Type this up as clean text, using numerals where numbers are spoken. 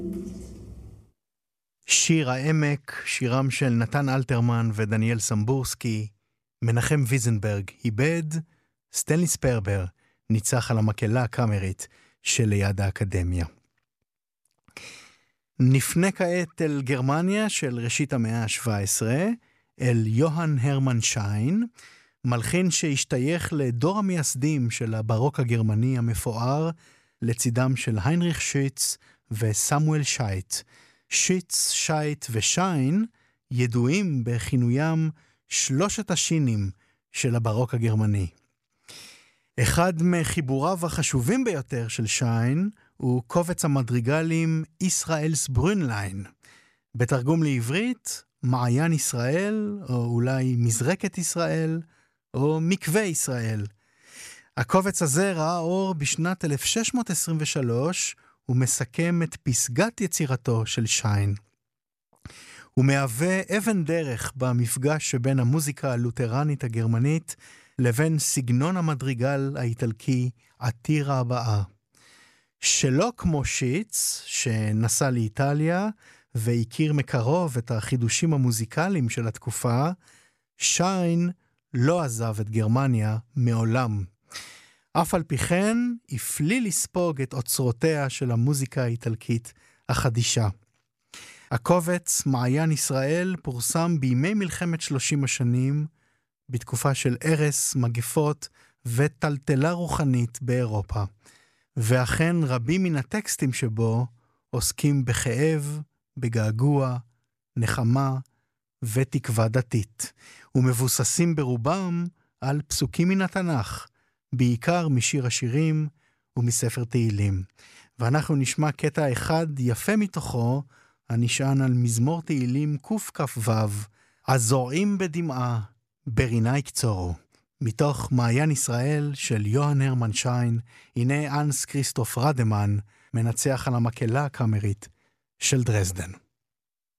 שיר העמק, שירם של נתן אלתרמן ודניאל סמבורסקי. מנחם ויזנברג איבד, סטנלי ספרבר ניצח על המקהלה הקאמרית שליד האקדמיה. נפנה כעת אל גרמניה של ראשית המאה ה-17, אל יוהאן הרמן שיין, מלחין שהשתייך לדור המייסדים של הברוק הגרמני המפואר, לצידם של היינריך שיץ וסמואל שייט. שיץ, שייט ושיין ידועים בכינויים שלושת השינים של הברוק הגרמני. אחד מחיבוריו החשובים ביותר של שיין הוא קובץ המדריגלים ישראלס ברונליין. בתרגום לעברית, מעיין ישראל, או אולי מזרקת ישראל, או מקווה ישראל. הקובץ הזה ראה אור בשנת 1623, ומסכם את פסגת יצירתו של שיין. הוא מהווה אבן דרך במפגש שבין המוזיקה הלותרנית הגרמנית לבין סגנון המדריגל האיטלקי עתיר הבאה. שלא כמו שיץ, שנסע לאיטליה והכיר מקרוב את החידושים המוזיקליים של התקופה, שיין לא עזב את גרמניה מעולם. אף על פי כן, הפליא לספוג את אוצרותיה של המוזיקה האיטלקית החדישה. הקובץ מעיין ישראל פורסם בימי מלחמת 30 השנים, בתקופה של הרס, מגפות וטלטלה רוחנית באירופה. ואכן רבים מן הטקסטים שבו עוסקים בכאב, בגעגוע, נחמה ותקווה דתית, ומבוססים ברובם על פסוקים מן התנ"ך, בעיקר משיר השירים ומספר תהילים. ואנחנו נשמע קטע אחד יפה מתוכו, הנשען על מזמור תהילים קכ"ו, הזורעים בדמעה, ברינה יקצורו. מתוך מעיין ישראל של יוהאן הרמן שיין, הנה אנס כריסטוף רדמן, מנצח על המקהלה הקאמרית של דרזדן.